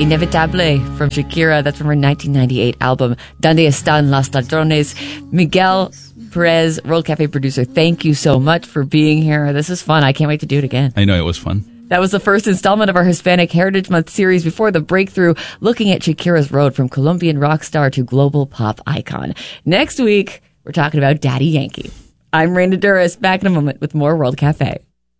Inevitable from Shakira. That's from her 1998 album, Donde Están Los Ladrones. Miguel Perez, World Cafe producer, thank you so much for being here. This is fun. I can't wait to do it again. I know, it was fun. That was the first installment of our Hispanic Heritage Month series before the breakthrough, looking at Shakira's road from Colombian rock star to global pop icon. Next week, we're talking about Daddy Yankee. I'm Raina Duras, back in a moment with more World Cafe.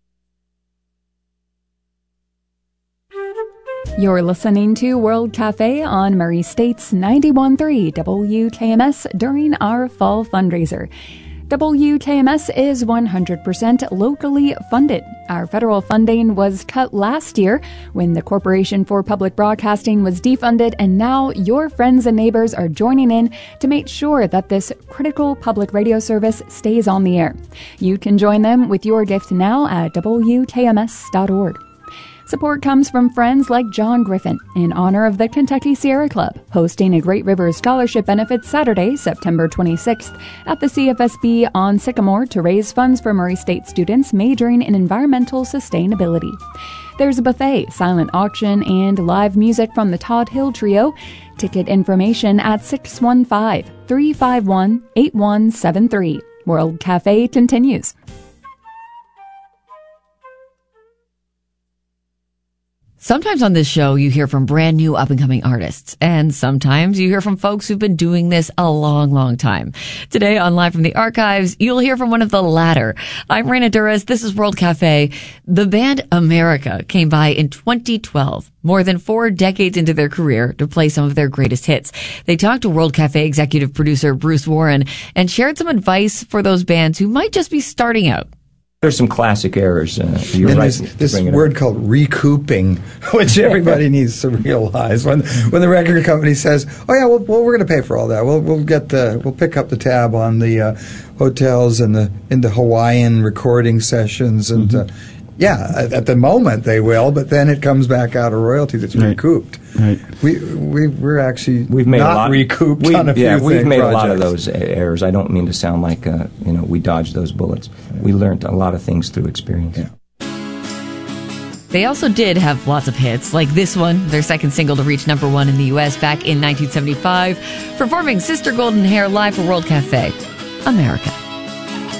You're listening to World Cafe on Murray State's 91.3 WKMS during our fall fundraiser. WKMS is 100% locally funded. Our federal funding was cut last year when the Corporation for Public Broadcasting was defunded, and now your friends and neighbors are joining in to make sure that this critical public radio service stays on the air. You can join them with your gift now at WKMS.org. Support comes from friends like John Griffin in honor of the Kentucky Sierra Club, hosting a Great Rivers Scholarship Benefit Saturday, September 26th at the CFSB on Sycamore to raise funds for Murray State students majoring in environmental sustainability. There's a buffet, silent auction, and live music from the Todd Hill Trio. Ticket information at 615-351-8173. World Cafe continues. Sometimes on this show, you hear from brand new up-and-coming artists, and sometimes you hear from folks who've been doing this a long, long time. Today on Live from the Archives, you'll hear from one of the latter. I'm Raina Duras. This is World Cafe. The band America came by in 2012, more than 4 decades into their career, to play some of their greatest hits. They talked to World Cafe executive producer Bruce Warren and shared some advice for those bands who might just be starting out. There's some classic errors. You're right. This word called recouping, which everybody needs to realize. When the record company says, "Oh yeah, well we're going to pay for all that. We'll pick up the tab on the hotels and the Hawaiian recording sessions and." Yeah, at the moment they will, but then it comes back out of royalties. It's recouped. Right. We're actually we've made not recouped on a few things. We've made a lot of those errors. I don't mean to sound like we dodged those bullets. We learned a lot of things through experience. Yeah. They also did have lots of hits, like this one, their second single to reach number 1 in the U.S. back in 1975, performing Sister Golden Hair live for World Cafe, America.